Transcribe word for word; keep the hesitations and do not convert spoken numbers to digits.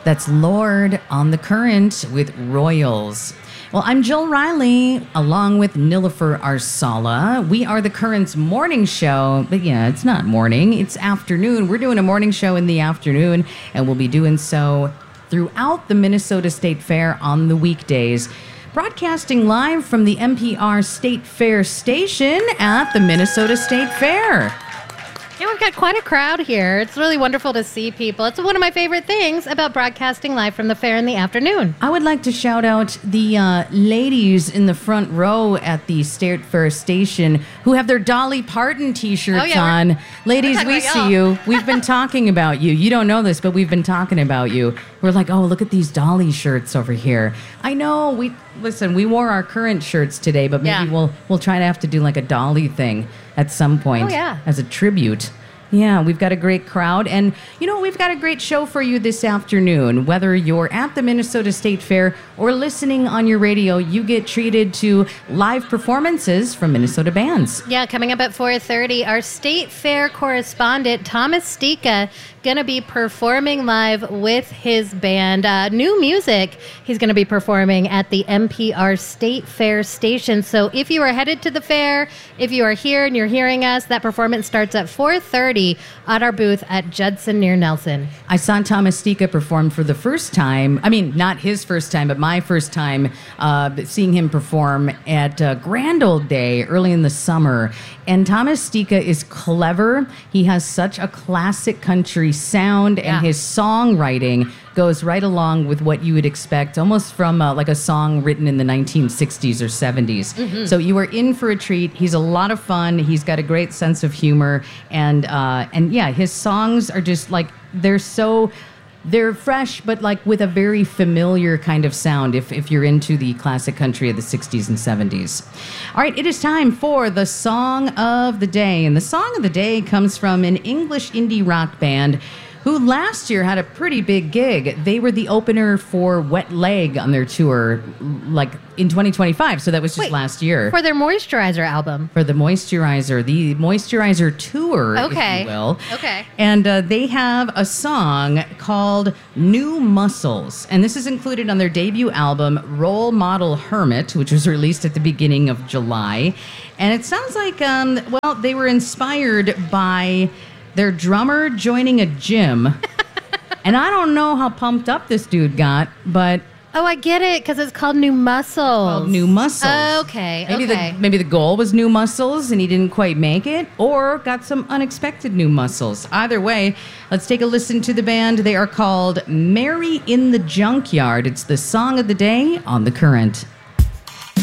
That's Lord on the Current with Royals. Well, I'm Jill Riley, along with Nilofer Arsala. We are the Current's morning show, but yeah, it's not morning, it's afternoon. We're doing a morning show in the afternoon, and we'll be doing so throughout the Minnesota State Fair on the weekdays. Broadcasting live from the N P R State Fair station at the Minnesota State Fair. Yeah, we've got quite a crowd here. It's really wonderful to see people. It's one of my favorite things about broadcasting live from the fair in the afternoon. I would like to shout out the uh, ladies in the front row at the State Fair station who have their Dolly Parton t-shirts oh, yeah, on. Ladies, we see you. We've been talking about you. You don't know this, but we've been talking about you. We're like, oh, look at these Dolly shirts over here. I know. We listen. We wore our Current shirts today, but maybe yeah. we'll we'll try to have to do like a Dolly thing at some point. Oh, yeah. As a tribute. Yeah, we've got a great crowd. And, you know, we've got a great show for you this afternoon. Whether you're at the Minnesota State Fair or listening on your radio, you get treated to live performances from Minnesota bands. Yeah, coming up at four thirty, our State Fair correspondent, Thomas Stika, going to be performing live with his band. Uh, new music he's going to be performing at the N P R State Fair station. So if you are headed to the fair, if you are here and you're hearing us, that performance starts at four thirty at our booth at Judson near Nelson. I saw Thomas Stika perform for the first time. I mean, not his first time, but my first time uh, seeing him perform at uh, Grand Old Day early in the summer. And Thomas Stika is clever. He has such a classic country sound, and yeah. his songwriting goes right along with what you would expect, almost from uh, like a song written in the nineteen sixties or seventies. Mm-hmm. So you are in for a treat. He's a lot of fun. He's got a great sense of humor. And, uh, and yeah, his songs are just like, they're so... They're fresh, but like with a very familiar kind of sound if, if you're into the classic country of the sixties and seventies. All right, it is time for the Song of the Day. And the Song of the Day comes from an English indie rock band who last year had a pretty big gig. They were the opener for Wet Leg on their tour, like in twenty twenty-five. So that was just Wait, last year. For their Moisturizer album. For the Moisturizer, the Moisturizer tour, okay. if you will. Okay. And uh, they have a song called New Muscles. And this is included on their debut album, Role Model Hermit, which was released at the beginning of July. And it sounds like, um, well, they were inspired by their drummer joining a gym. And I don't know how pumped up this dude got, but... Oh, I get it, because it's called New Muscles. Called New Muscles. Okay, maybe okay. The, maybe the goal was new muscles and he didn't quite make it, or got some unexpected new muscles. Either way, let's take a listen to the band. They are called Mary in the Junkyard. It's the Song of the Day on The Current.